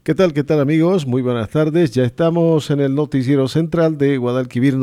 Qué tal amigos? Muy buenas tardes. Ya estamos en el noticiero central de Guadalquivir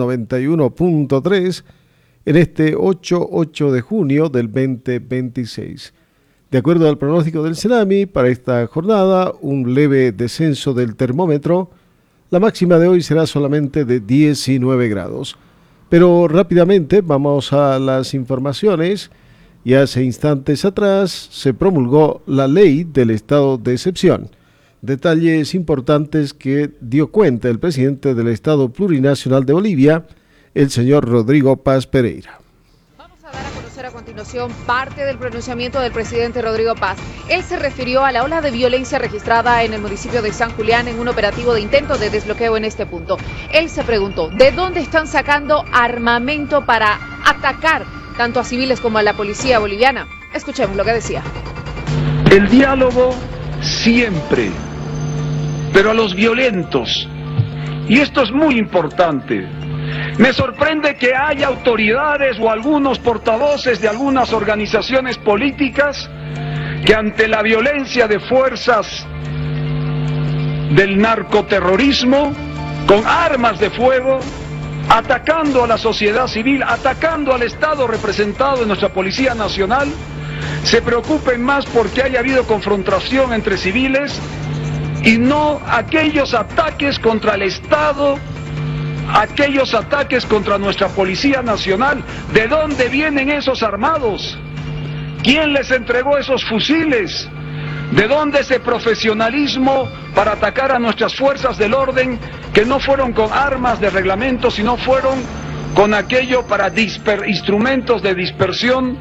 91.3 en este 8 de junio del 2026. De acuerdo al pronóstico del Senami, para esta jornada, un leve descenso del termómetro. La máxima de hoy será solamente de 19 grados. Pero rápidamente vamos a las informaciones. Y hace instantes atrás se promulgó la ley del estado de excepción. Detalles importantes que dio cuenta el presidente del Estado Plurinacional de Bolivia, el señor Rodrigo Paz Pereira. Vamos a dar a conocer a continuación parte del pronunciamiento del presidente Rodrigo Paz. Él se refirió a la ola de violencia registrada en el municipio de San Julián en un operativo de intento de desbloqueo en este punto. Él se preguntó, ¿de dónde están sacando armamento para atacar tanto a civiles como a la policía boliviana? Escuchemos lo que decía. El diálogo siempre, pero a los violentos, y esto es muy importante. Me sorprende que haya autoridades o algunos portavoces de algunas organizaciones políticas que ante la violencia de fuerzas del narcoterrorismo, con armas de fuego, atacando a la sociedad civil, atacando al Estado representado en nuestra Policía Nacional, se preocupen más porque haya habido confrontación entre civiles y no aquellos ataques contra el Estado, aquellos ataques contra nuestra Policía Nacional. ¿De dónde vienen esos armados? ¿Quién les entregó esos fusiles? ¿De dónde ese profesionalismo para atacar a nuestras fuerzas del orden que no fueron con armas de reglamento, sino fueron con aquello para instrumentos de dispersión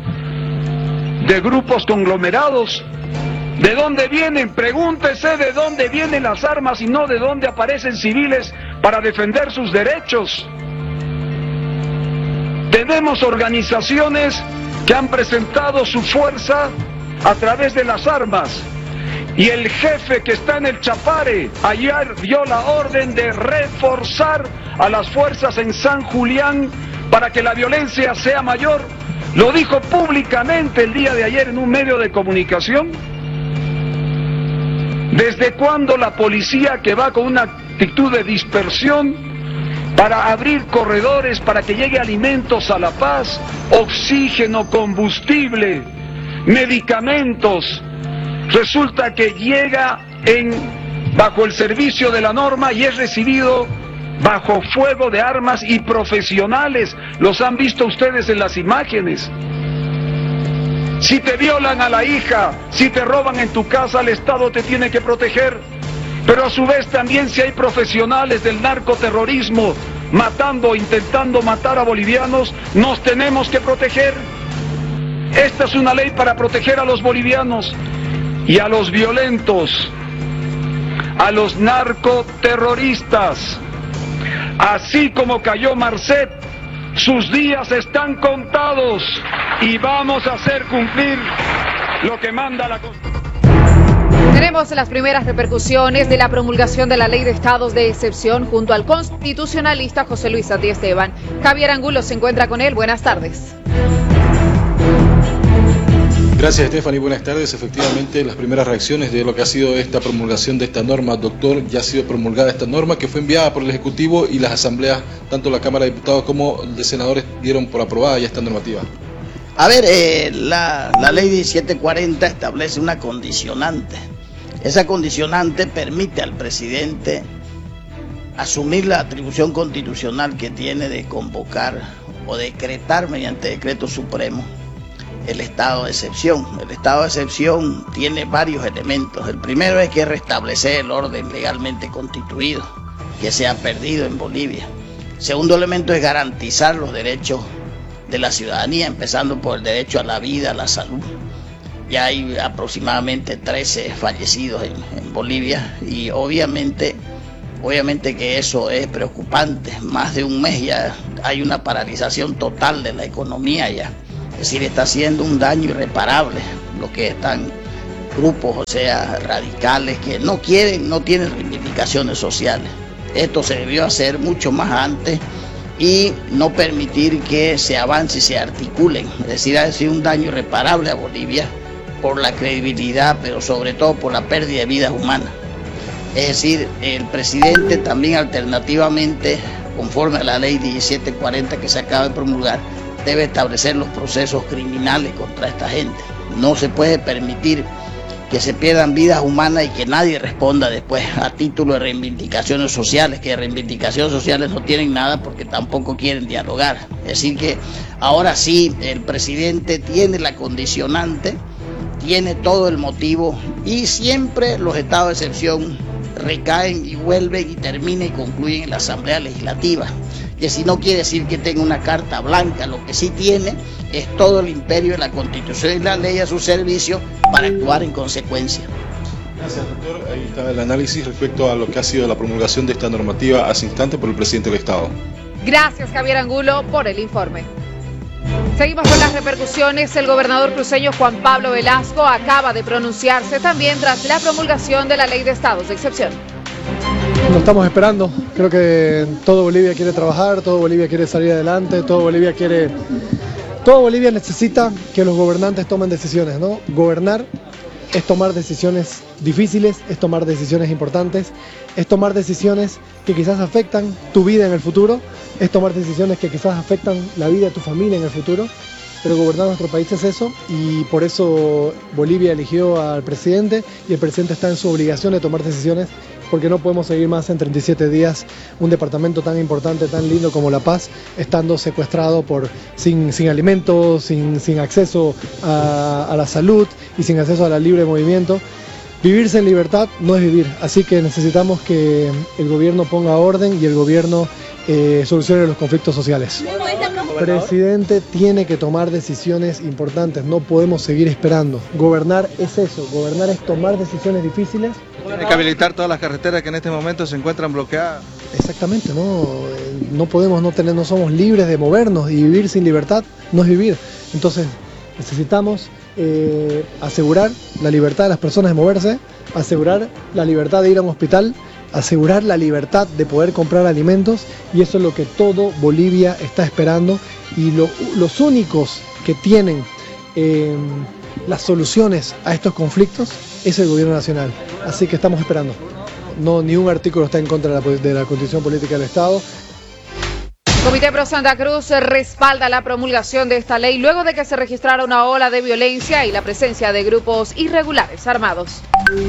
de grupos conglomerados? ¿De dónde vienen? Pregúntese de dónde vienen las armas y no de dónde aparecen civiles para defender sus derechos. Tenemos organizaciones que han presentado su fuerza a través de las armas. Y el jefe que está en el Chapare ayer dio la orden de reforzar a las fuerzas en San Julián para que la violencia sea mayor. Lo dijo públicamente el día de ayer en un medio de comunicación. ¿Desde cuándo la policía, que va con una actitud de dispersión para abrir corredores para que llegue alimentos a La Paz, oxígeno, combustible, medicamentos, resulta que llega bajo el servicio de la norma y es recibido bajo fuego de armas y profesionales? Los han visto ustedes en las imágenes. Si te violan a la hija, si te roban en tu casa, el Estado te tiene que proteger. Pero a su vez también, si hay profesionales del narcoterrorismo matando, intentando matar a bolivianos, nos tenemos que proteger. Esta es una ley para proteger a los bolivianos y a los violentos, a los narcoterroristas. Así como cayó Marcet, sus días están contados y vamos a hacer cumplir lo que manda la Constitución. Tenemos las primeras repercusiones de la promulgación de la Ley de Estados de Excepción junto al constitucionalista José Luis Santi Esteban. Javier Angulo se encuentra con él. Buenas tardes. Gracias, Stephanie. Buenas tardes. Efectivamente, las primeras reacciones de lo que ha sido esta promulgación de esta norma, doctor, ya ha sido promulgada esta norma que fue enviada por el Ejecutivo y las asambleas, tanto la Cámara de Diputados como de Senadores, dieron por aprobada ya esta normativa. A ver, la ley 1740 establece una condicionante. Esa condicionante permite al presidente asumir la atribución constitucional que tiene de convocar o decretar mediante decreto supremo el estado de excepción. El estado de excepción tiene varios elementos. El primero es que restablecer el orden legalmente constituido que se ha perdido en Bolivia. El segundo elemento es garantizar los derechos de la ciudadanía, empezando por el derecho a la vida, a la salud. Ya hay aproximadamente 13 fallecidos en Bolivia y obviamente que eso es preocupante. Más de un mes ya hay una paralización total de la economía ya. Es decir, está haciendo un daño irreparable lo que están grupos, o sea, radicales que no tienen reivindicaciones sociales. Esto se debió hacer mucho más antes y no permitir que se avance y se articulen. Es decir, ha sido un daño irreparable a Bolivia por la credibilidad, pero sobre todo por la pérdida de vidas humanas. Es decir, el presidente también alternativamente, conforme a la ley 1740 que se acaba de promulgar, debe establecer los procesos criminales contra esta gente. No se puede permitir que se pierdan vidas humanas y que nadie responda después a título de reivindicaciones sociales, que de reivindicaciones sociales no tienen nada porque tampoco quieren dialogar. Es decir que ahora sí el presidente tiene la condicionante, tiene todo el motivo y siempre los estados de excepción recaen y vuelven y terminan y concluyen en la Asamblea Legislativa. Que si no quiere decir que tenga una carta blanca, lo que sí tiene es todo el imperio de la Constitución y la ley a su servicio para actuar en consecuencia. Gracias, doctor. Ahí está el análisis respecto a lo que ha sido la promulgación de esta normativa hace instante por el presidente del Estado. Gracias, Javier Angulo, por el informe. Seguimos con las repercusiones. El gobernador cruceño Juan Pablo Velasco acaba de pronunciarse también tras la promulgación de la ley de estados de excepción. Lo estamos esperando, creo que todo Bolivia quiere trabajar, todo Bolivia quiere salir adelante, todo Bolivia necesita que los gobernantes tomen decisiones, ¿no? Gobernar es tomar decisiones difíciles, es tomar decisiones importantes, es tomar decisiones que quizás afectan tu vida en el futuro, es tomar decisiones que quizás afectan la vida de tu familia en el futuro, pero gobernar nuestro país es eso y por eso Bolivia eligió al presidente y el presidente está en su obligación de tomar decisiones porque no podemos seguir más en 37 días un departamento tan importante, tan lindo como La Paz, estando secuestrado sin alimentos, sin acceso a la salud y sin acceso a la libre movimiento. Vivirse en libertad no es vivir, así que necesitamos que el gobierno ponga orden y el gobierno solucione los conflictos sociales. El presidente tiene que tomar decisiones importantes, no podemos seguir esperando. Gobernar es eso, gobernar es tomar decisiones difíciles. Tiene que habilitar todas las carreteras que en este momento se encuentran bloqueadas. Exactamente, no podemos, no somos libres de movernos y vivir sin libertad no es vivir. Entonces necesitamos asegurar la libertad de las personas de moverse, asegurar la libertad de ir a un hospital, asegurar la libertad de poder comprar alimentos y eso es lo que todo Bolivia está esperando y los únicos que tienen las soluciones a estos conflictos es el gobierno nacional, así que estamos esperando. Ni un artículo está en contra de la Constitución Política del Estado. Comité Pro Santa Cruz respalda la promulgación de esta ley luego de que se registrara una ola de violencia y la presencia de grupos irregulares armados.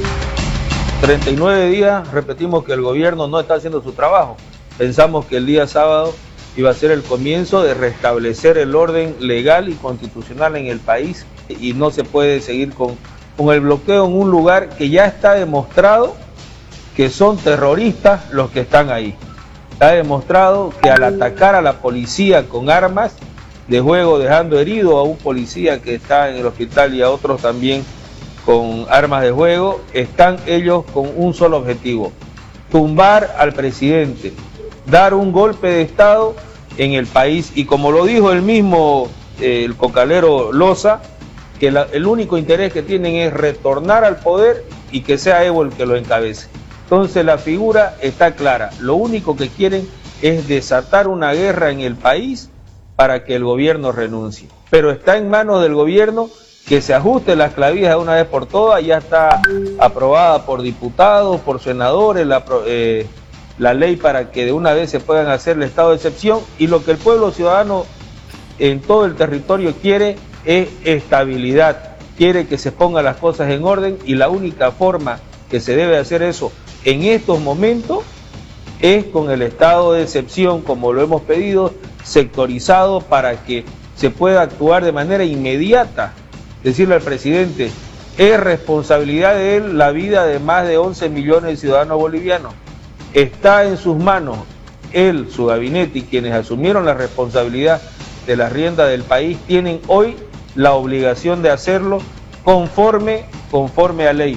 39 días, repetimos que el gobierno no está haciendo su trabajo. Pensamos que el día sábado iba a ser el comienzo de restablecer el orden legal y constitucional en el país y no se puede seguir con el bloqueo en un lugar que ya está demostrado que son terroristas los que están ahí. Está demostrado que al atacar a la policía con armas de fuego, dejando herido a un policía que está en el hospital y a otros también con armas de fuego, están ellos con un solo objetivo: tumbar al presidente, dar un golpe de Estado en el país. Y como lo dijo el mismo el cocalero Loza, que el único interés que tienen es retornar al poder y que sea Evo el que lo encabece. Entonces la figura está clara, lo único que quieren es desatar una guerra en el país para que el gobierno renuncie. Pero está en manos del gobierno que se ajuste las clavijas de una vez por todas. Ya está aprobada por diputados, por senadores, la ley para que de una vez se puedan hacer el estado de excepción, y lo que el pueblo ciudadano en todo el territorio quiere es estabilidad, quiere que se pongan las cosas en orden, y la única forma que se debe hacer eso en estos momentos es con el estado de excepción, como lo hemos pedido, sectorizado, para que se pueda actuar de manera inmediata. Decirle al presidente, es responsabilidad de él la vida de más de 11 millones de ciudadanos bolivianos. Está en sus manos, él, su gabinete y quienes asumieron la responsabilidad de la rienda del país tienen hoy la obligación de hacerlo conforme a ley.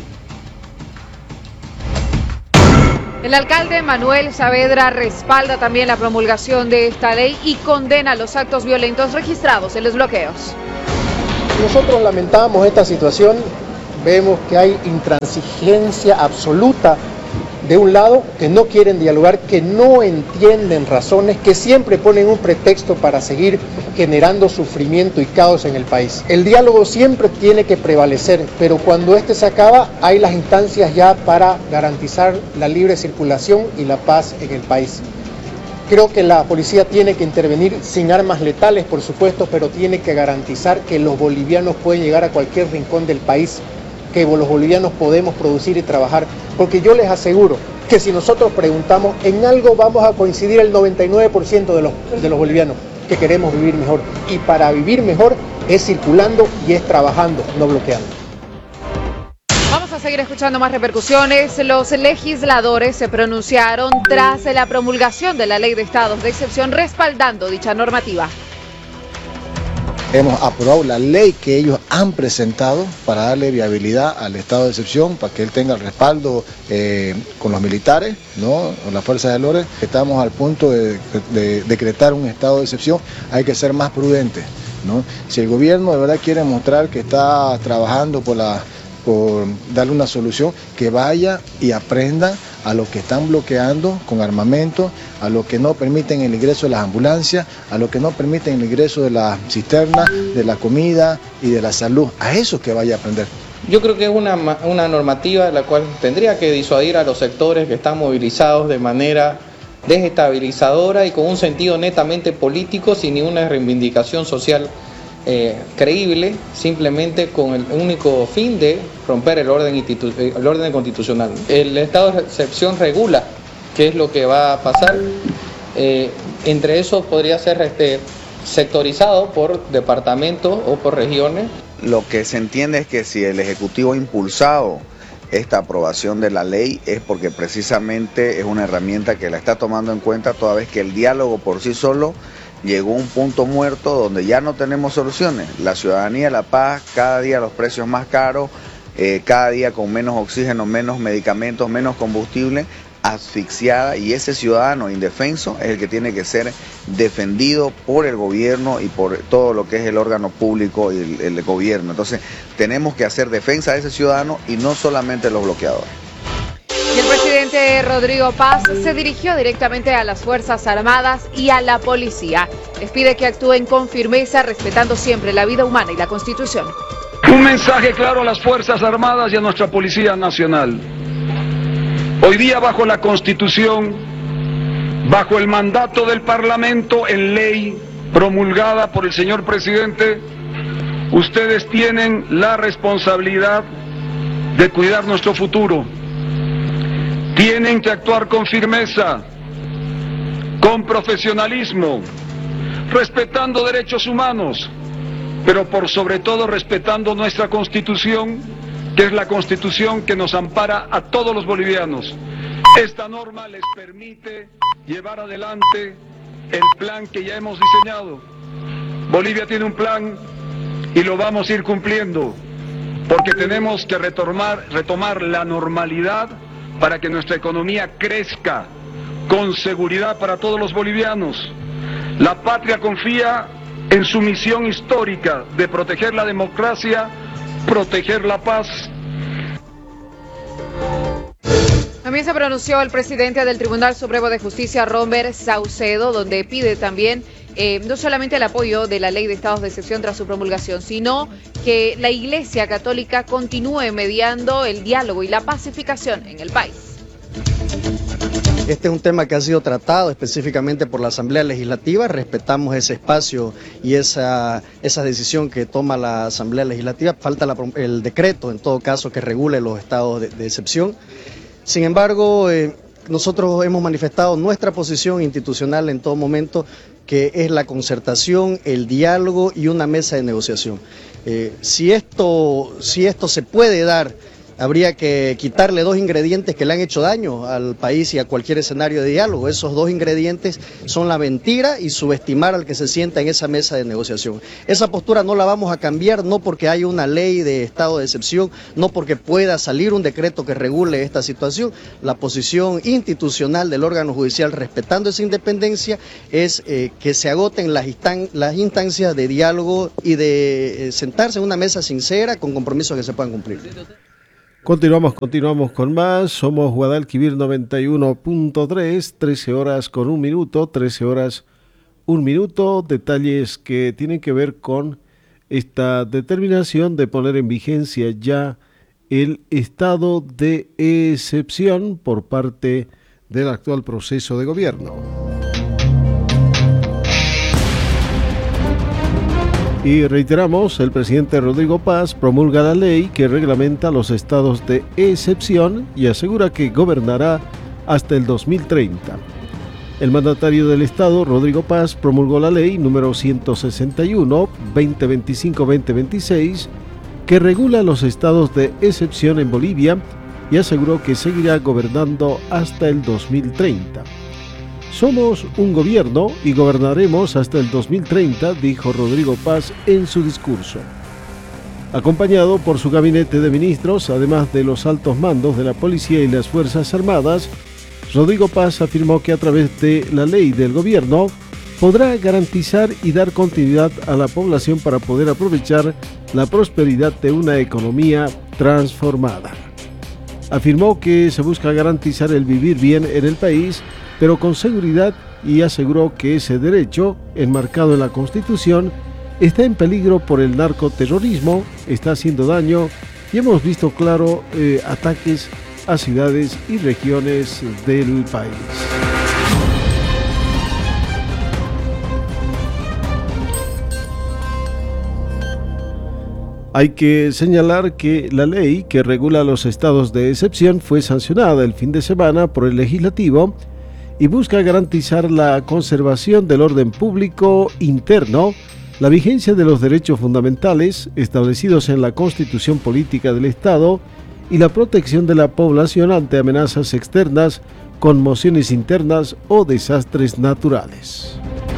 El alcalde Manuel Saavedra respalda también la promulgación de esta ley y condena los actos violentos registrados en los bloqueos. Nosotros lamentamos esta situación, vemos que hay intransigencia absoluta de un lado, que no quieren dialogar, que no entienden razones, que siempre ponen un pretexto para seguir generando sufrimiento y caos en el país. El diálogo siempre tiene que prevalecer, pero cuando este se acaba, hay las instancias ya para garantizar la libre circulación y la paz en el país. Creo que la policía tiene que intervenir sin armas letales, por supuesto, pero tiene que garantizar que los bolivianos pueden llegar a cualquier rincón del país, que los bolivianos podemos producir y trabajar, porque yo les aseguro que si nosotros preguntamos, en algo vamos a coincidir el 99% de los bolivianos, que queremos vivir mejor, y para vivir mejor es circulando y es trabajando, no bloqueando. Vamos a seguir escuchando más repercusiones. Los legisladores se pronunciaron tras la promulgación de la Ley de Estados de Excepción, respaldando dicha normativa. Hemos aprobado la ley que ellos han presentado para darle viabilidad al estado de excepción, para que él tenga el respaldo con los militares, ¿no? Con las fuerzas del orden. Estamos al punto de decretar un estado de excepción, hay que ser más prudentes, ¿no? Si el gobierno de verdad quiere mostrar que está trabajando por darle una solución, que vaya y aprenda a los que están bloqueando con armamento, a los que no permiten el ingreso de las ambulancias, a los que no permiten el ingreso de las cisternas, de la comida y de la salud, a esos que vaya a aprender. Yo creo que es una normativa la cual tendría que disuadir a los sectores que están movilizados de manera desestabilizadora y con un sentido netamente político, sin ninguna reivindicación social creíble, simplemente con el único fin de romper el orden constitucional. El estado de excepción regula qué es lo que va a pasar, entre eso podría ser sectorizado por departamentos o por regiones. Lo que se entiende es que si el Ejecutivo ha impulsado esta aprobación de la ley es porque precisamente es una herramienta que la está tomando en cuenta, toda vez que el diálogo por sí solo llegó a un punto muerto donde ya no tenemos soluciones. La ciudadanía, la paz, cada día los precios más caros, cada día con menos oxígeno, menos medicamentos, menos combustible, asfixiada, y ese ciudadano indefenso es el que tiene que ser defendido por el gobierno y por todo lo que es el órgano público y el gobierno. Entonces tenemos que hacer defensa de ese ciudadano y no solamente los bloqueadores. Y el presidente Rodrigo Paz se dirigió directamente a las Fuerzas Armadas y a la policía. Les pide que actúen con firmeza, respetando siempre la vida humana y la Constitución. Un mensaje claro a las Fuerzas Armadas y a nuestra Policía Nacional. Hoy día, bajo la Constitución, bajo el mandato del Parlamento en ley promulgada por el señor presidente, ustedes tienen la responsabilidad de cuidar nuestro futuro. Tienen que actuar con firmeza, con profesionalismo, respetando derechos humanos, pero por sobre todo respetando nuestra Constitución, que es la Constitución que nos ampara a todos los bolivianos. Esta norma les permite llevar adelante el plan que ya hemos diseñado. Bolivia tiene un plan y lo vamos a ir cumpliendo, porque tenemos que retomar la normalidad para que nuestra economía crezca con seguridad para todos los bolivianos. La patria confía en su misión histórica de proteger la democracia, proteger la paz. También se pronunció el presidente del Tribunal Supremo de Justicia, Romer Saucedo, donde pide también no solamente el apoyo de la Ley de Estados de Excepción tras su promulgación, sino que la Iglesia Católica continúe mediando el diálogo y la pacificación en el país. Este es un tema que ha sido tratado específicamente por la Asamblea Legislativa. Respetamos ese espacio y esa decisión que toma la Asamblea Legislativa. Falta el decreto, en todo caso, que regule los estados de excepción. Sin embargo, nosotros hemos manifestado nuestra posición institucional en todo momento, que es la concertación, el diálogo y una mesa de negociación. Si esto se puede dar, habría que quitarle dos ingredientes que le han hecho daño al país y a cualquier escenario de diálogo. Esos dos ingredientes son la mentira y subestimar al que se sienta en esa mesa de negociación. Esa postura no la vamos a cambiar, no porque haya una ley de estado de excepción, no porque pueda salir un decreto que regule esta situación. La posición institucional del órgano judicial, respetando esa independencia, es que se agoten las instancias de diálogo y de sentarse en una mesa sincera con compromisos que se puedan cumplir. Continuamos con más. Somos Guadalquivir 91.3, 13 horas con 1 minuto, 13 horas 1 minuto. Detalles que tienen que ver con esta determinación de poner en vigencia ya el estado de excepción por parte del actual proceso de gobierno. Y reiteramos, el presidente Rodrigo Paz promulga la ley que reglamenta los estados de excepción y asegura que gobernará hasta el 2030. El mandatario del estado, Rodrigo Paz, promulgó la ley número 161, 2025-2026, que regula los estados de excepción en Bolivia y aseguró que seguirá gobernando hasta el 2030. Somos un gobierno y gobernaremos hasta el 2030, dijo Rodrigo Paz en su discurso. Acompañado por su gabinete de ministros, además de los altos mandos de la policía y las Fuerzas Armadas, Rodrigo Paz afirmó que a través de la ley del gobierno podrá garantizar y dar continuidad a la población para poder aprovechar la prosperidad de una economía transformada. Afirmó que se busca garantizar el vivir bien en el país, pero con seguridad, y aseguró que ese derecho, enmarcado en la Constitución, está en peligro por el narcoterrorismo, está haciendo daño y hemos visto claro ataques a ciudades y regiones del país. Hay que señalar que la ley que regula los estados de excepción fue sancionada el fin de semana por el Legislativo y busca garantizar la conservación del orden público interno, la vigencia de los derechos fundamentales establecidos en la Constitución Política del Estado y la protección de la población ante amenazas externas, conmociones internas o desastres naturales.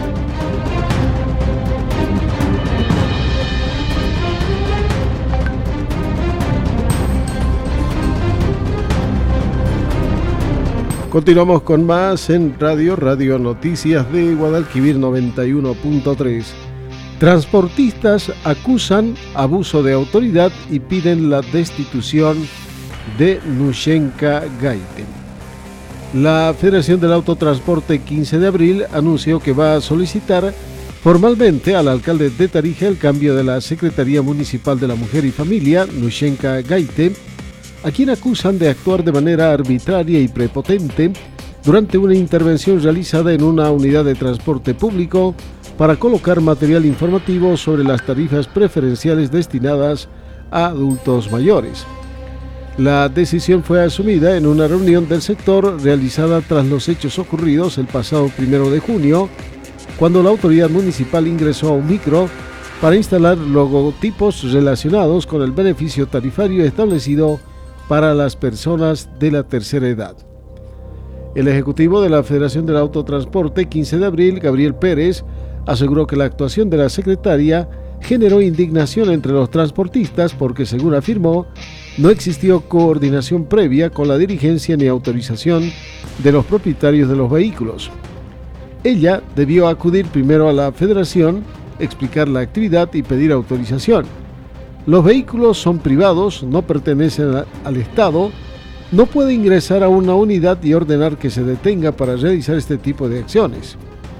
Continuamos con más en Radio Noticias de Guadalquivir 91.3. Transportistas acusan abuso de autoridad y piden la destitución de Nushenka Gaite. La Federación del Autotransporte 15 de abril anunció que va a solicitar formalmente al alcalde de Tarija el cambio de la Secretaría Municipal de la Mujer y Familia, Nushenka Gaite, a quien acusan de actuar de manera arbitraria y prepotente durante una intervención realizada en una unidad de transporte público para colocar material informativo sobre las tarifas preferenciales destinadas a adultos mayores. La decisión fue asumida en una reunión del sector realizada tras los hechos ocurridos el pasado 1 de junio, cuando la autoridad municipal ingresó a un micro para instalar logotipos relacionados con el beneficio tarifario establecido para las personas de la tercera edad. El ejecutivo de la Federación del Autotransporte 15 de abril, Gabriel Pérez, aseguró que la actuación de la secretaria generó indignación entre los transportistas porque, según afirmó, no existió coordinación previa con la dirigencia ni autorización de los propietarios de los vehículos. Ella debió acudir primero a la Federación, explicar la actividad y pedir autorización. Los vehículos son privados, no pertenecen al Estado, no puede ingresar a una unidad y ordenar que se detenga para realizar este tipo de acciones.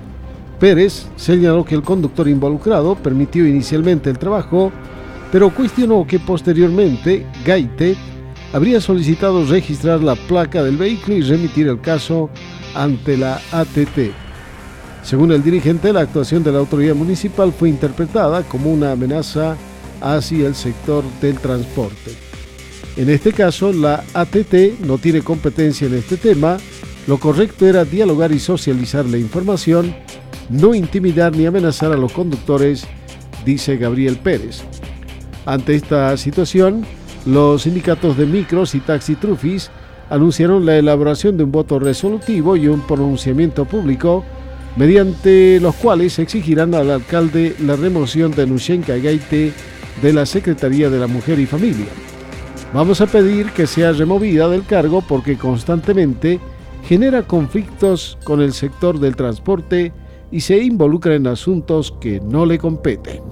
Pérez señaló que el conductor involucrado permitió inicialmente el trabajo, pero cuestionó que posteriormente Gaite habría solicitado registrar la placa del vehículo y remitir el caso ante la ATT. Según el dirigente, la actuación de la autoridad municipal fue interpretada como una amenaza hacia el sector del transporte. En este caso, la ATT no tiene competencia en este tema. Lo correcto era dialogar y socializar la información, no intimidar ni amenazar a los conductores, dice Gabriel Pérez. Ante esta situación, los sindicatos de micros y taxitrufis anunciaron la elaboración de un voto resolutivo y un pronunciamiento público, mediante los cuales exigirán al alcalde la remoción de Nushenka Gaite de la Secretaría de la Mujer y Familia. Vamos a pedir que sea removida del cargo porque constantemente genera conflictos con el sector del transporte y se involucra en asuntos que no le competen.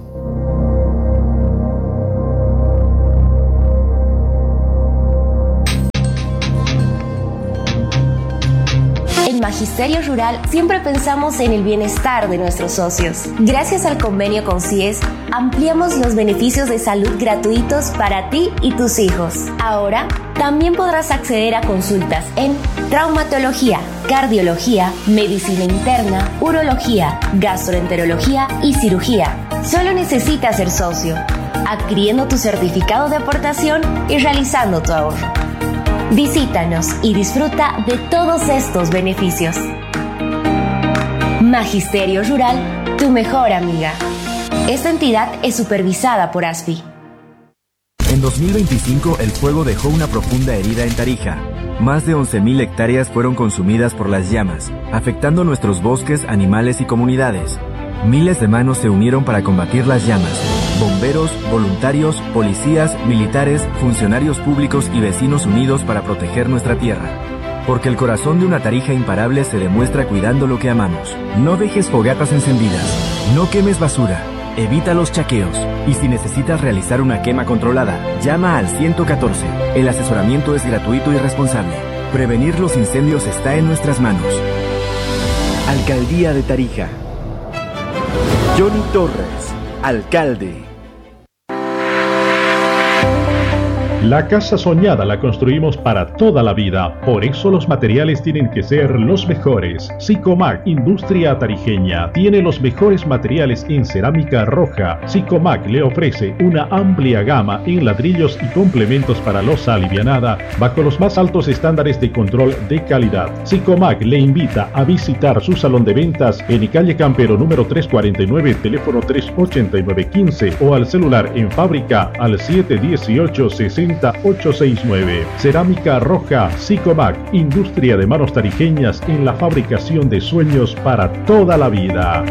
Magisterio Rural siempre pensamos en el bienestar de nuestros socios. Gracias al convenio con CIES, ampliamos los beneficios de salud gratuitos para ti y tus hijos. Ahora, también podrás acceder a consultas en traumatología, cardiología, medicina interna, urología, gastroenterología y cirugía. Solo necesitas ser socio, adquiriendo tu certificado de aportación y realizando tu ahorro. Visítanos y disfruta de todos estos beneficios. Magisterio Rural, tu mejor amiga. Esta entidad es supervisada por ASFI. En 2025, el fuego dejó una profunda herida en Tarija. Más de 11.000 hectáreas fueron consumidas por las llamas, afectando nuestros bosques, animales y comunidades. Miles de manos se unieron para combatir las llamas. Bomberos, voluntarios, policías, militares, funcionarios públicos y vecinos unidos para proteger nuestra tierra. Porque el corazón de una Tarija imparable se demuestra cuidando lo que amamos. No dejes fogatas encendidas. No quemes basura. Evita los chaqueos. Y si necesitas realizar una quema controlada, llama al 114. El asesoramiento es gratuito y responsable. Prevenir los incendios está en nuestras manos. Alcaldía de Tarija. Johnny Torres, alcalde. La casa soñada la construimos para toda la vida, por eso los materiales tienen que ser los mejores. Sicomac, industria tarijeña, tiene los mejores materiales en cerámica roja. Sicomac le ofrece una amplia gama en ladrillos y complementos para losa alivianada, bajo los más altos estándares de control de calidad. Sicomac le invita a visitar su salón de ventas en calle Campero número 349, teléfono 38915 o al celular en fábrica al 718-60869. Cerámica roja Sicomac, industria de manos tarijeñas en la fabricación de sueños para toda la vida.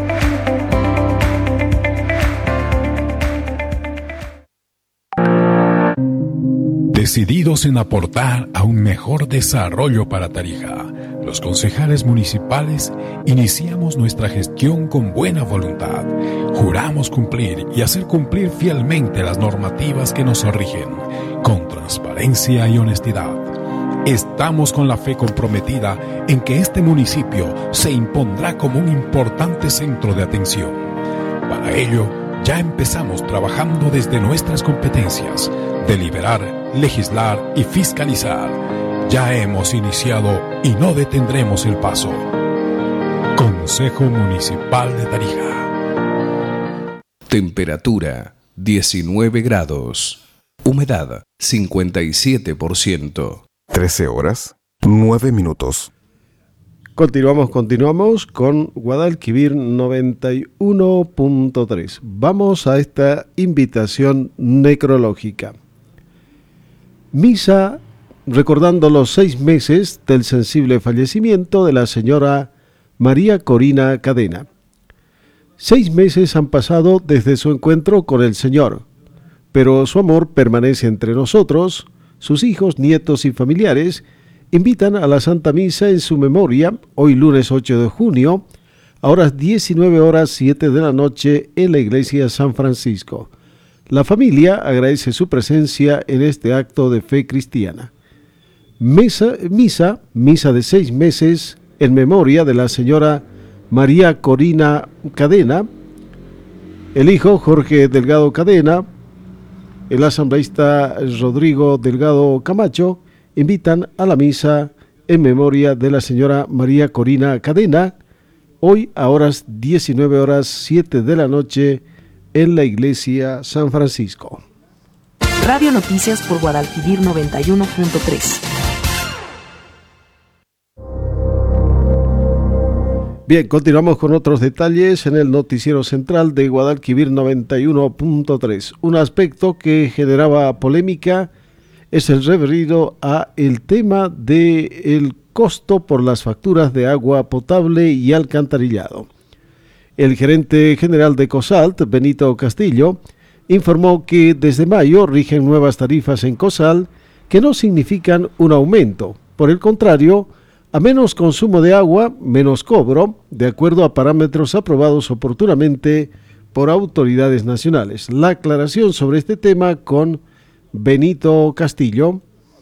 Decididos en aportar a un mejor desarrollo para Tarija, los concejales municipales iniciamos nuestra gestión con buena voluntad. Juramos cumplir y hacer cumplir fielmente las normativas que nos rigen, con transparencia y honestidad. Estamos con la fe comprometida en que este municipio se impondrá como un importante centro de atención. Para ello, ya empezamos trabajando desde nuestras competencias, deliberar, legislar y fiscalizar. Ya hemos iniciado y no detendremos el paso. Consejo Municipal de Tarija. Temperatura 19 grados. Humedad 57%. 13 horas, 9 minutos. Continuamos con Guadalquivir 91.3. Vamos a esta invitación necrológica. Misa recordando los 6 meses del sensible fallecimiento de la señora María Corina Cadena. 6 meses han pasado desde su encuentro con el Señor, pero su amor permanece entre nosotros. Sus hijos, nietos y familiares invitan a la Santa Misa en su memoria, hoy lunes 8 de junio, a horas 19:07 de la noche en la iglesia San Francisco. La familia agradece su presencia en este acto de fe cristiana. Misa de 6 meses en memoria de la señora María Corina Cadena, el hijo Jorge Delgado Cadena, el asambleísta Rodrigo Delgado Camacho, invitan a la misa en memoria de la señora María Corina Cadena, hoy a horas 19:07 de la noche en la iglesia San Francisco. Radio Noticias por Guadalquivir 91.3. Bien, continuamos con otros detalles en el noticiero central de Guadalquivir 91.3. Un aspecto que generaba polémica es el referido a el tema del costo por las facturas de agua potable y alcantarillado. El gerente general de COSALT, Benito Castillo, informó que desde mayo rigen nuevas tarifas en COSAL que no significan un aumento. Por el contrario, a menos consumo de agua, menos cobro, de acuerdo a parámetros aprobados oportunamente por autoridades nacionales. La aclaración sobre este tema con Benito Castillo. Ha salido la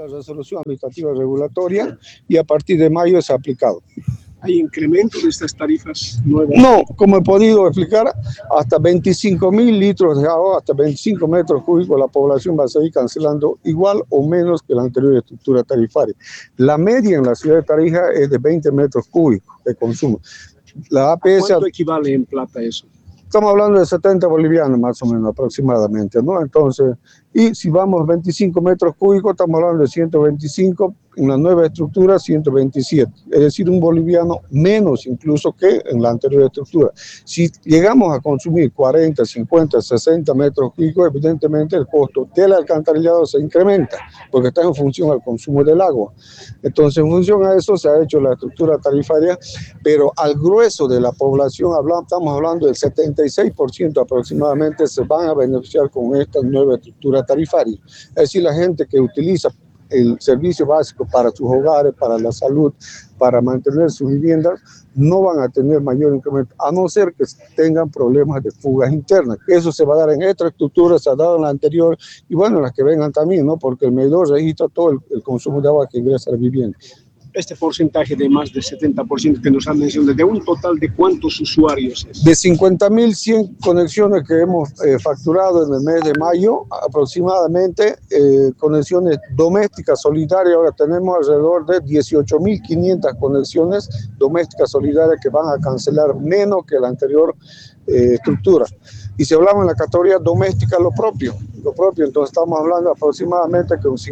resolución administrativa regulatoria y a partir de mayo es aplicado. ¿Hay incremento de estas tarifas nuevas? No, como he podido explicar, hasta 25.000 litros de agua, hasta 25 metros cúbicos, la población va a seguir cancelando igual o menos que la anterior estructura tarifaria. La media en la ciudad de Tarija es de 20 metros cúbicos de consumo. La APS, ¿cuánto equivale en plata eso? Estamos hablando de 70 bolivianos más o menos aproximadamente, ¿no? Entonces, y si vamos 25 metros cúbicos, estamos hablando de 125, en la nueva estructura 127, es decir, un boliviano menos incluso que en la anterior estructura. Si llegamos a consumir 40, 50, 60 metros cúbicos, evidentemente el costo del alcantarillado se incrementa, porque está en función al consumo del agua. Entonces, en función a eso se ha hecho la estructura tarifaria, pero al grueso de la población, estamos hablando del 76% aproximadamente, se van a beneficiar con esta nueva estructura tarifaria. Es decir, la gente que utiliza el servicio básico para sus hogares, para la salud, para mantener sus viviendas, no van a tener mayor incremento, a no ser que tengan problemas de fugas internas. Eso se va a dar en esta estructura, se ha dado en la anterior, y bueno, en las que vengan también, ¿no? Porque el medidor registra todo el consumo de agua que ingresa a la vivienda. Este porcentaje de más del 70% que nos han mencionado, ¿de un total de cuántos usuarios es? De 50.100 conexiones que hemos facturado en el mes de mayo, aproximadamente conexiones domésticas solidarias, ahora tenemos alrededor de 18.500 conexiones domésticas solidarias que van a cancelar menos que la anterior estructura. Y si hablamos en la categoría doméstica, lo propio, entonces estamos hablando aproximadamente que un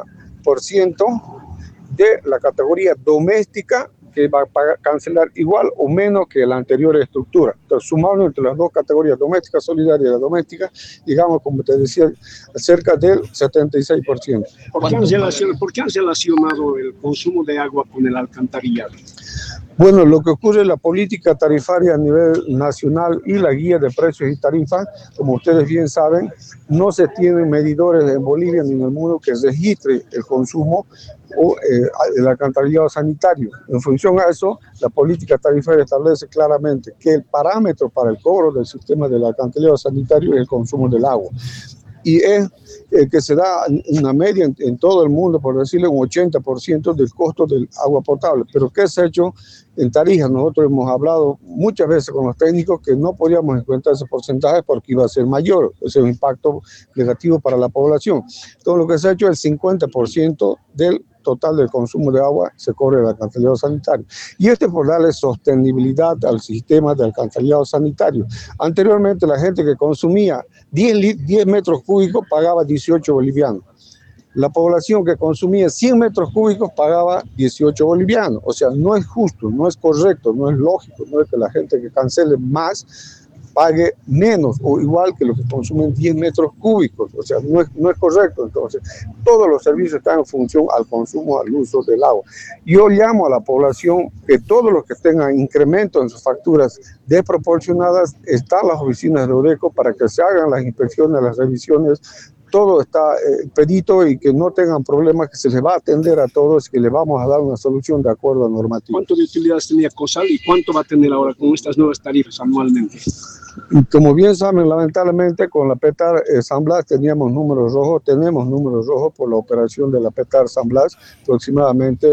50% de la categoría doméstica que va a cancelar igual o menos que la anterior estructura. Entonces, sumando entre las dos categorías, doméstica solidaria y la doméstica, digamos, como te decía, cerca del 76%. ¿Por qué han relacionado el consumo de agua con el alcantarillado? Bueno, lo que ocurre en la política tarifaria a nivel nacional y la guía de precios y tarifas, como ustedes bien saben, no se tienen medidores en Bolivia ni en el mundo que registre el consumo o el alcantarillado sanitario. En función a eso, la política tarifaria establece claramente que el parámetro para el cobro del sistema del alcantarillado sanitario es el consumo del agua. Y es que se da una media en todo el mundo, por decirle, un 80% del costo del agua potable. Pero ¿qué se ha hecho en Tarija? Nosotros hemos hablado muchas veces con los técnicos que no podíamos encontrar ese porcentaje porque iba a ser mayor, ese impacto negativo para la población. Todo lo que se ha hecho es el 50% del total del consumo de agua se cobra el alcantarillado sanitario. Y por darle sostenibilidad al sistema de alcantarillado sanitario. Anteriormente la gente que consumía 10 metros cúbicos pagaba 18 bolivianos. La población que consumía 100 metros cúbicos pagaba 18 bolivianos. O sea, no es justo, no es correcto, no es lógico, no es que la gente que cancele más pague menos o igual que los que consumen 10 metros cúbicos. O sea, no es correcto. Entonces, todos los servicios están en función al consumo, al uso del agua. Yo llamo a la población que todos los que tengan incremento en sus facturas desproporcionadas, están las oficinas de ODECO para que se hagan las inspecciones, las revisiones. Todo está pedito y que no tengan problemas, que se les va a atender a todos y que les vamos a dar una solución de acuerdo a normativa. ¿Cuánto de utilidades tenía COSAL y cuánto va a tener ahora con estas nuevas tarifas anualmente? Y como bien saben, lamentablemente con la PETAR San Blas tenemos números rojos por la operación de la PETAR San Blas, aproximadamente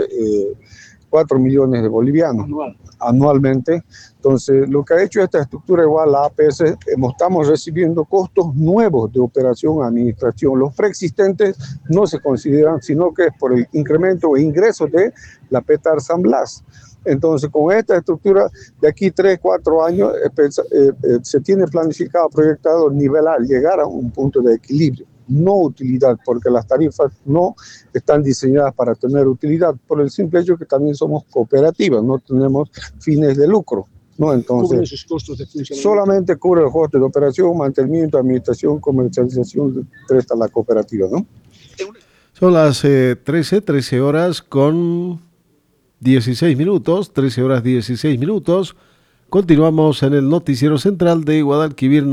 4 millones de bolivianos anualmente. Entonces, lo que ha hecho esta estructura igual, la APS, estamos recibiendo costos nuevos de operación a administración. Los preexistentes no se consideran, sino que es por el incremento e ingreso de la PETAR San Blas. Entonces, con esta estructura, de aquí 3, 4 años, se tiene planificado, proyectado nivelar, llegar a un punto de equilibrio. No utilidad, porque las tarifas no están diseñadas para tener utilidad, por el simple hecho que también somos cooperativas, no tenemos fines de lucro, ¿no? Entonces, sus costos de funcionamiento. Solamente cubre los costos de operación, mantenimiento, administración, comercialización, presta la cooperativa, ¿no? Son las 13 horas con 16 minutos, 13 horas 16 minutos. Continuamos en el noticiero central de Guadalquivir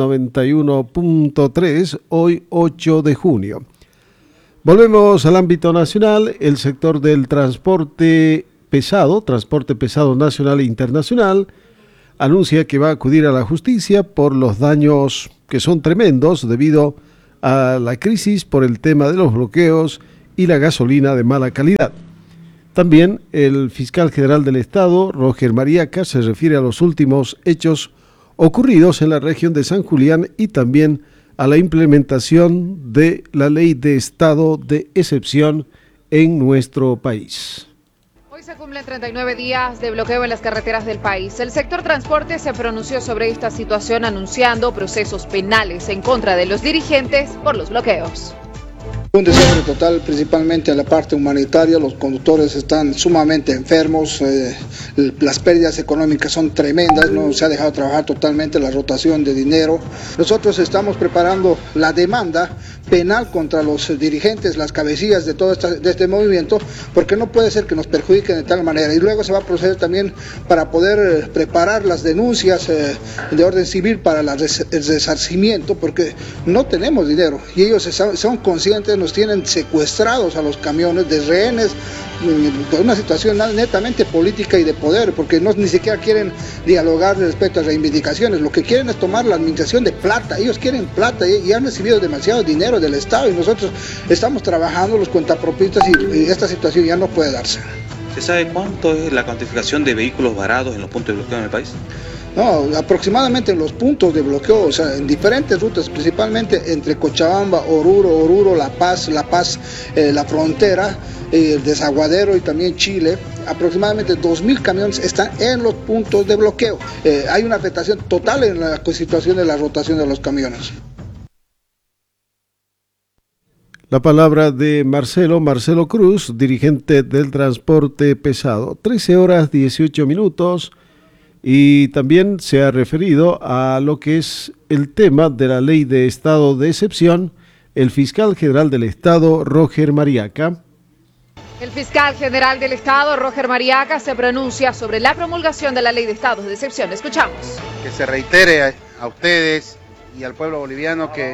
91.3, hoy 8 de junio. Volvemos al ámbito nacional. El sector del transporte pesado nacional e internacional, anuncia que va a acudir a la justicia por los daños que son tremendos debido a la crisis por el tema de los bloqueos y la gasolina de mala calidad. También el fiscal general del Estado, Roger Mariaca, se refiere a los últimos hechos ocurridos en la región de San Julián y también a la implementación de la ley de estado de excepción en nuestro país. Hoy se cumplen 39 días de bloqueo en las carreteras del país. El sector transporte se pronunció sobre esta situación anunciando procesos penales en contra de los dirigentes por los bloqueos. Un desastre total, principalmente a la parte humanitaria. Los conductores están sumamente enfermos, las pérdidas económicas son tremendas, no se ha dejado trabajar totalmente la rotación de dinero. Nosotros estamos preparando la demanda penal contra los dirigentes, las cabecillas de todo este movimiento, porque no puede ser que nos perjudiquen de tal manera. Y luego se va a proceder también para poder preparar las denuncias de orden civil para el resarcimiento, porque no tenemos dinero y ellos son conscientes, nos tienen secuestrados a los camiones de rehenes por una situación netamente política y de poder, porque ni siquiera quieren dialogar respecto a reivindicaciones. Lo que quieren es tomar la administración de plata. Ellos quieren plata y han recibido demasiado dinero del Estado y nosotros estamos trabajando los cuentapropistas y esta situación ya no puede darse. ¿Se sabe cuánto es la cuantificación de vehículos varados en los puntos de bloqueo en el país? No, aproximadamente en los puntos de bloqueo, o sea, en diferentes rutas, principalmente entre Cochabamba, Oruro, La Paz, la frontera, el Desaguadero y también Chile, aproximadamente 2.000 camiones están en los puntos de bloqueo. Hay una afectación total en la situación de la rotación de los camiones. La palabra de Marcelo Cruz, dirigente del transporte pesado. 13 horas 18 minutos. Y también se ha referido a lo que es el tema de la ley de estado de excepción, el fiscal general del Estado, Roger Mariaca. El fiscal general del Estado, Roger Mariaca, se pronuncia sobre la promulgación de la ley de estados de excepción. Escuchamos. Que se reitere a ustedes y al pueblo boliviano que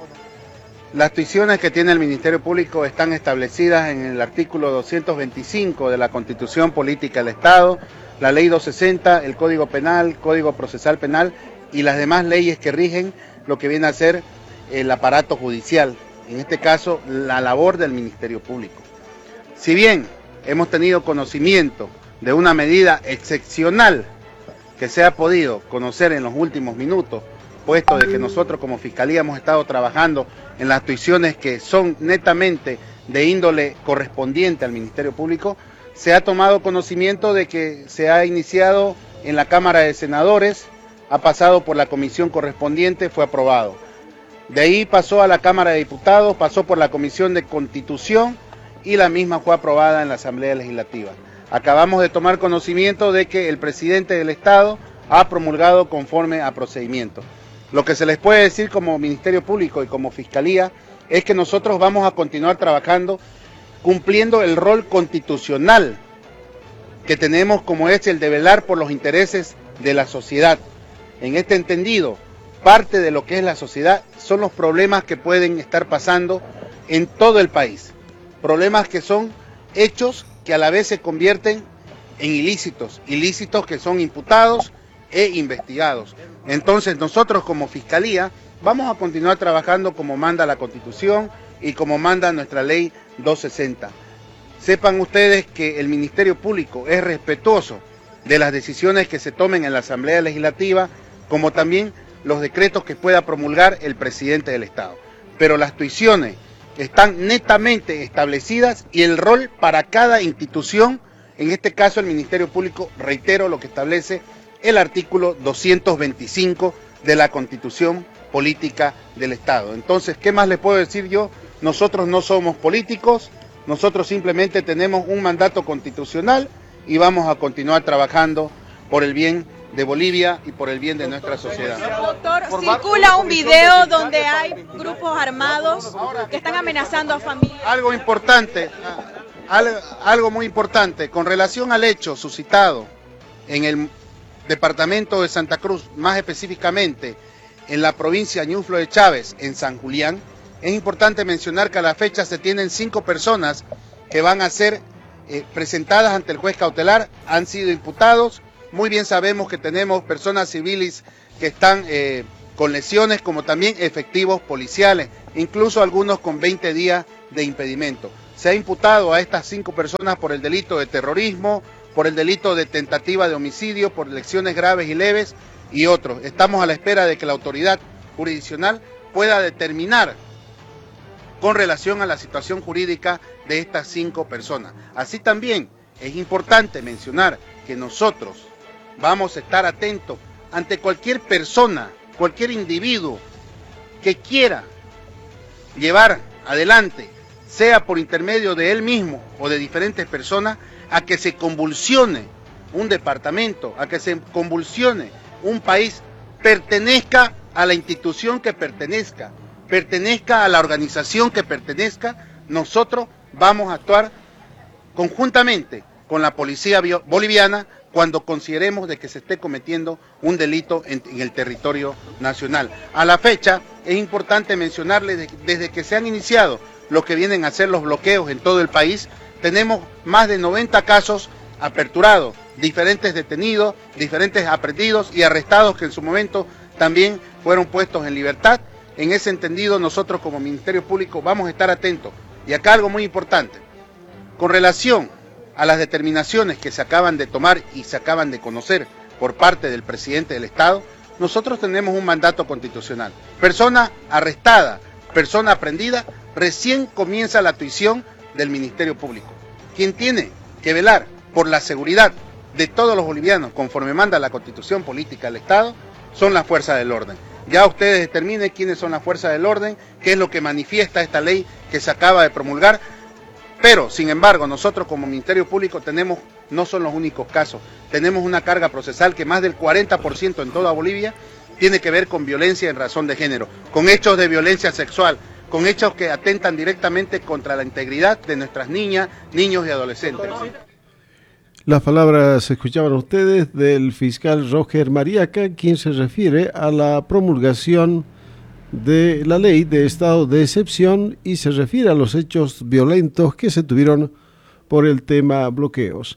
las tuiciones que tiene el Ministerio Público están establecidas en el artículo 225 de la Constitución Política del Estado, la Ley 260, el Código Penal, Código Procesal Penal y las demás leyes que rigen lo que viene a ser el aparato judicial, en este caso la labor del Ministerio Público. Si bien hemos tenido conocimiento de una medida excepcional que se ha podido conocer en los últimos minutos, puesto de que nosotros como Fiscalía hemos estado trabajando en las tuiciones que son netamente de índole correspondiente al Ministerio Público, se ha tomado conocimiento de que se ha iniciado en la Cámara de Senadores, ha pasado por la comisión correspondiente, fue aprobado. De ahí pasó a la Cámara de Diputados, pasó por la Comisión de Constitución y la misma fue aprobada en la Asamblea Legislativa. Acabamos de tomar conocimiento de que el presidente del Estado ha promulgado conforme a procedimiento. Lo que se les puede decir como Ministerio Público y como Fiscalía es que nosotros vamos a continuar trabajando cumpliendo el rol constitucional que tenemos, como es el de velar por los intereses de la sociedad. En este entendido, parte de lo que es la sociedad son los problemas que pueden estar pasando en todo el país. Problemas que son hechos que a la vez se convierten en ilícitos que son imputados e investigados. Entonces nosotros como Fiscalía vamos a continuar trabajando como manda la Constitución y como manda nuestra ley 260. Sepan ustedes que el Ministerio Público es respetuoso de las decisiones que se tomen en la Asamblea Legislativa, como también los decretos que pueda promulgar el presidente del Estado. Pero las tuiciones están netamente establecidas y el rol para cada institución, en este caso el Ministerio Público, reitero lo que establece el artículo 225 de la Constitución Política del Estado. Entonces, ¿qué más les puedo decir yo? Nosotros no somos políticos, nosotros simplemente tenemos un mandato constitucional y vamos a continuar trabajando por el bien de Bolivia y por el bien de nuestra sociedad. Doctor, circula un video donde hay grupos armados que están amenazando a familias. Algo importante, algo muy importante, con relación al hecho suscitado en el departamento de Santa Cruz, más específicamente en la provincia Ñuflo de Chávez, en San Julián, es importante mencionar que a la fecha se tienen 5 personas que van a ser presentadas ante el juez cautelar, han sido imputados. Muy bien sabemos que tenemos personas civiles que están con lesiones, como también efectivos policiales, incluso algunos con 20 días de impedimento. se ha imputado a estas 5 personas por el delito de terrorismo, por el delito de tentativa de homicidio, por lesiones graves y leves y otros. Estamos a la espera de que la autoridad jurisdiccional pueda determinar con relación a la situación jurídica de estas 5 personas. Así también es importante mencionar que nosotros vamos a estar atentos ante cualquier persona, cualquier individuo que quiera llevar adelante, sea por intermedio de él mismo o de diferentes personas, a que se convulsione un departamento, a que se convulsione un país, pertenezca a la institución que pertenezca a la organización que pertenezca, nosotros vamos a actuar conjuntamente con la policía boliviana cuando consideremos de que se esté cometiendo un delito en el territorio nacional. A la fecha es importante mencionarles desde que se han iniciado lo que vienen a ser los bloqueos en todo el país, tenemos más de 90 casos aperturados, diferentes detenidos, diferentes aprehendidos y arrestados que en su momento también fueron puestos en libertad. En ese entendido, nosotros como Ministerio Público vamos a estar atentos. Y acá algo muy importante, con relación a las determinaciones que se acaban de tomar y se acaban de conocer por parte del presidente del Estado, nosotros tenemos un mandato constitucional. Persona arrestada, persona aprehendida, recién comienza la actuación del Ministerio Público. Quien tiene que velar por la seguridad de todos los bolivianos, conforme manda la Constitución Política del Estado, son las fuerzas del orden. Ya ustedes determinen quiénes son las fuerzas del orden, qué es lo que manifiesta esta ley que se acaba de promulgar, pero sin embargo nosotros como Ministerio Público tenemos, no son los únicos casos, tenemos una carga procesal que más del 40% en toda Bolivia tiene que ver con violencia en razón de género, con hechos de violencia sexual, con hechos que atentan directamente contra la integridad de nuestras niñas, niños y adolescentes. Las palabras escuchaban ustedes del fiscal Roger Mariaca, quien se refiere a la promulgación de la ley de estado de excepción y se refiere a los hechos violentos que se tuvieron por el tema bloqueos.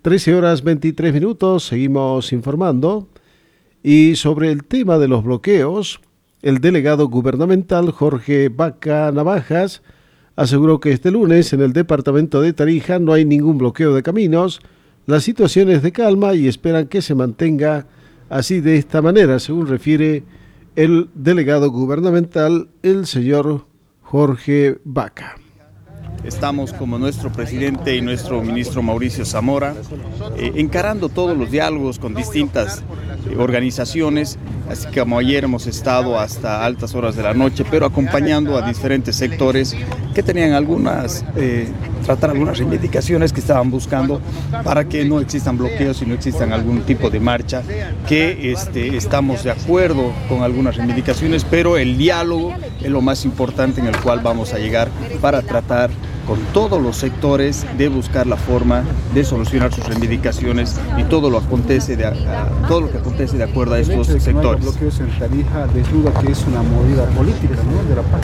13:23, seguimos informando. Y sobre el tema de los bloqueos, el delegado gubernamental Jorge Vaca Navajas aseguró que este lunes en el departamento de Tarija no hay ningún bloqueo de caminos. La situación es de calma y esperan que se mantenga así de esta manera, según refiere el delegado gubernamental, el señor Jorge Vaca. Estamos, como nuestro presidente y nuestro ministro Mauricio Zamora, encarando todos los diálogos con distintas organizaciones, así como ayer hemos estado hasta altas horas de la noche, pero acompañando a diferentes sectores que tenían tratar algunas reivindicaciones que estaban buscando para que no existan bloqueos y no existan algún tipo de marcha, que estamos de acuerdo con algunas reivindicaciones, pero el diálogo es lo más importante en el cual vamos a llegar para tratar con todos los sectores de buscar la forma de solucionar sus reivindicaciones y todo lo que acontece de acuerdo a estos sectores. Los bloqueos en Tarija desnuda que es una movida política, ¿no?, de la paz.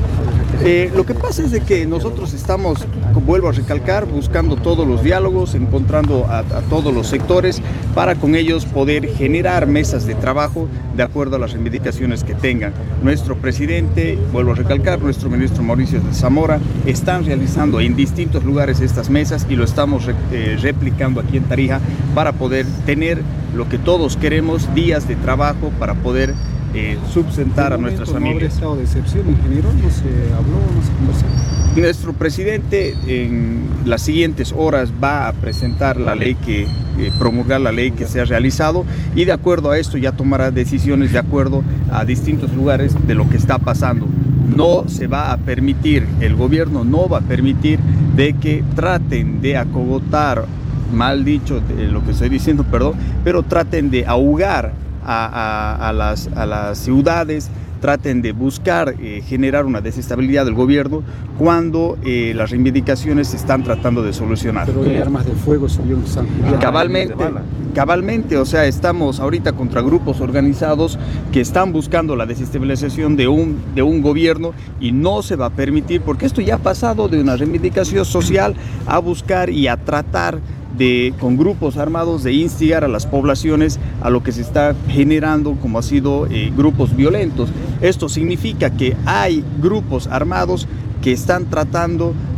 Lo que pasa es de que nosotros estamos, vuelvo a recalcar, buscando todos los diálogos, encontrando a todos los sectores para con ellos poder generar mesas de trabajo de acuerdo a las reivindicaciones que tengan. Nuestro presidente, vuelvo a recalcar, nuestro ministro Mauricio Zamora, están realizando en distintos lugares estas mesas y lo estamos replicando aquí en Tarija para poder tener lo que todos queremos, días de trabajo para poder subsentar a nuestras familias. ¿Estado de excepción, ingeniero? ¿No se habló, no se conversó? Nuestro presidente en las siguientes horas va a presentar la ley promulgar la ley que se ha realizado y de acuerdo a esto ya tomará decisiones de acuerdo a distintos lugares de lo que está pasando. No se va a permitir, el gobierno no va a permitir de que traten de acogotar, mal dicho de lo que estoy diciendo, perdón, pero traten de ahogar a las ciudades, traten de buscar generar una desestabilidad del gobierno cuando las reivindicaciones se están tratando de solucionar. Pero hay armas de fuego se vio en San Juan. Cabalmente, o sea, estamos ahorita contra grupos organizados que están buscando la desestabilización de un gobierno y no se va a permitir, porque esto ya ha pasado de una reivindicación social a buscar y a tratar con grupos armados de instigar a las poblaciones a lo que se está generando como ha sido grupos violentos. Esto significa que hay grupos armados que están tratando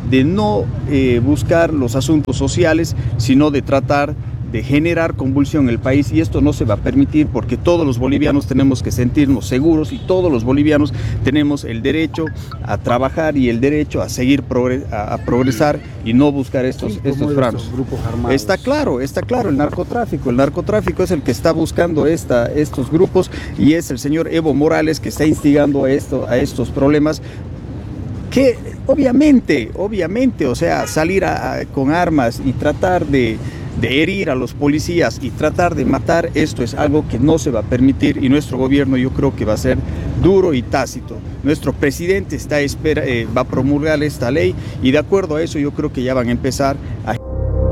de no buscar los asuntos sociales, sino de tratar de generar convulsión en el país, y esto no se va a permitir porque todos los bolivianos tenemos que sentirnos seguros y todos los bolivianos tenemos el derecho a trabajar y el derecho a seguir a progresar y no buscar estos franos. Está claro, el narcotráfico es el que está buscando estos grupos, y es el señor Evo Morales que está instigando a estos problemas, que obviamente, o sea, salir con armas y tratar de herir a los policías y tratar de matar, esto es algo que no se va a permitir, y nuestro gobierno yo creo que va a ser duro y tácito. Nuestro presidente va a promulgar esta ley, y de acuerdo a eso yo creo que ya van a empezar a